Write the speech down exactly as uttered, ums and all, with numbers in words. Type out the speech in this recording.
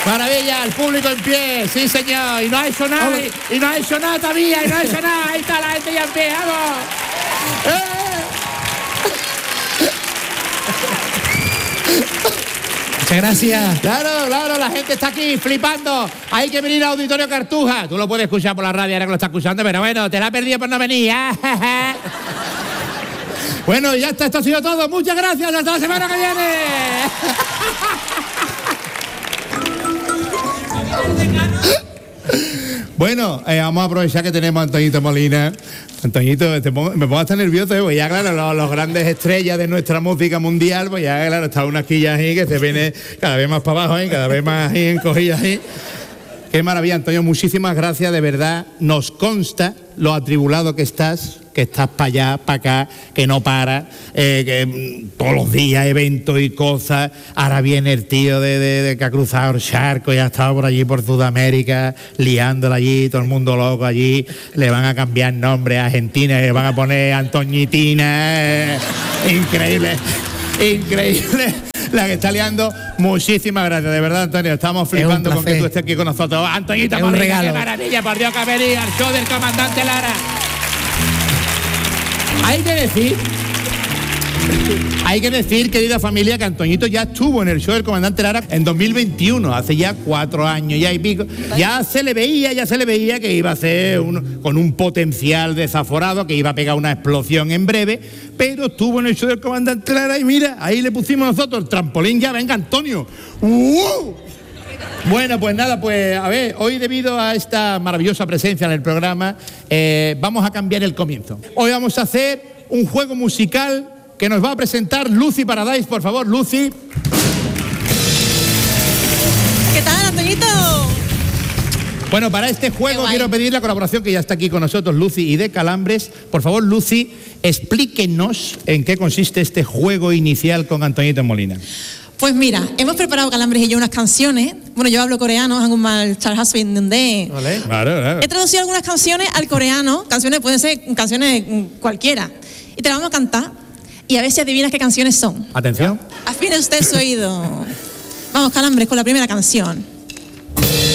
Maravilla, el público en pie, sí señor, y no ha hecho nada, y, y no ha hecho nada todavía, y no ha hecho nada, ahí está la gente ya en pie, vamos. ¡Eh! Muchas gracias. Claro, claro, la gente está aquí flipando. Hay que venir al Auditorio Cartuja. Tú lo puedes escuchar por la radio ahora que lo estás escuchando, pero bueno, te la has perdido por no venir. ¿eh? Bueno, ya está, esto ha sido todo. Muchas gracias, hasta la semana que viene. Bueno, eh, vamos a aprovechar que tenemos a Antoñito Molina. Antoñito, te pongo, me pongo hasta nervioso, ¿eh? Pues ya, claro, los, los grandes estrellas de nuestra música mundial, pues ya, claro, está una quilla ahí que se viene cada vez más para abajo, ¿eh? Cada vez más ahí encogida ahí. Qué maravilla, Antonio, muchísimas gracias, de verdad. Nos consta lo atribulado que estás, que estás para allá, para acá, que no paras, eh, que mm, todos los días eventos y cosas. Ahora viene el tío de, de, de que ha cruzado el charco y ha estado por allí, por Sudamérica, liándola allí, todo el mundo loco allí. Le van a cambiar nombre a Argentina, le van a poner Antoñitina. Eh, increíble, increíble. La que está liando, muchísimas gracias, de verdad, Antonio, estamos flipando con que tú estés aquí con nosotros. Antoñito Molina, qué maravilla, por Dios, que ha venido al show del comandante Lara. Hay que decir, hay que decir, querida familia, que Antoñito ya estuvo en el show del comandante Lara en dos mil veintiuno, hace ya cuatro años ya y pico. Ya se le veía, ya se le veía que iba a ser un, con un potencial desaforado, que iba a pegar una explosión en breve, pero estuvo en el show del comandante Lara y mira, ahí le pusimos nosotros el trampolín ya, venga Antonio. ¡Uh! Bueno, pues nada, pues a ver, hoy debido a esta maravillosa presencia en el programa, eh, vamos a cambiar el comienzo. Hoy vamos a hacer un juego musical que nos va a presentar Lucy Paradise, por favor, Lucy. ¿Qué tal, Antoñito? Bueno, para este juego quiero pedir la colaboración, que ya está aquí con nosotros Lucy y de Calambres. Por favor, Lucy, explíquenos en qué consiste este juego inicial con Antoñito Molina. Pues mira, hemos preparado Calambres y yo unas canciones. Bueno, yo hablo coreano, 한국말 잘 할 수 있는데. Vale. Claro, claro. He traducido algunas canciones al coreano. Canciones pueden ser canciones cualquiera. Y te las vamos a cantar. Y a ver si adivinas qué canciones son. Atención. Afine usted su oído. Vamos, Calambres, con la primera canción.